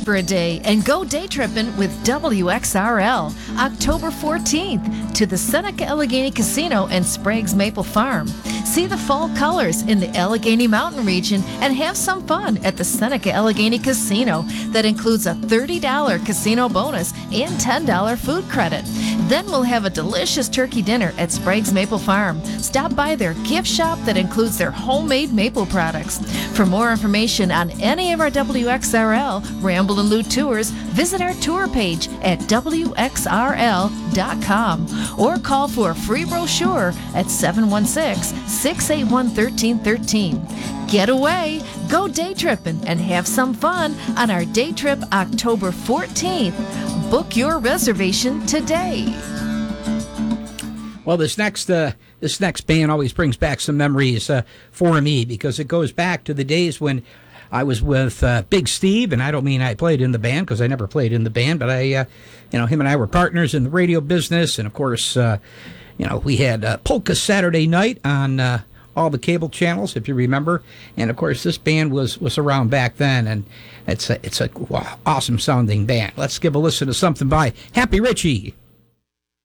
for a day and go day tripping with WXRL October 14th to the Seneca Allegheny Casino and Sprague's Maple Farm. See the fall colors in the Allegheny Mountain region and have some fun at the Seneca Allegheny Casino. That includes a $30 casino bonus and $10 food credit. Then we'll have a delicious turkey dinner at Sprague's Maple Farm. Stop by their gift shop that includes their homemade maple products. For more information on any of our WXRL Ramble and Loot tours, visit our tour page at WXRL.com or call for a free brochure at 716-681-1313. Get away, go day tripping, and have some fun on our day trip October 14th. Book your reservation today. Well, this next band always brings back some memories for me, because it goes back to the days when I was with Big Steve, and I don't mean I played in the band, because I never played in the band, but him and I were partners in the radio business, and of course, we had Polka Saturday Night on all the cable channels, if you remember, and of course, this band was around back then, and it's a awesome sounding band. Let's give a listen to something by Happy Richie.